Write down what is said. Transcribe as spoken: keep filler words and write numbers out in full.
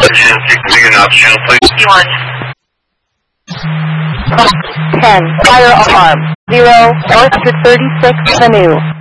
Configure knob channel, please. one. ten. Fire alarm. zero. four thirty-six canoe.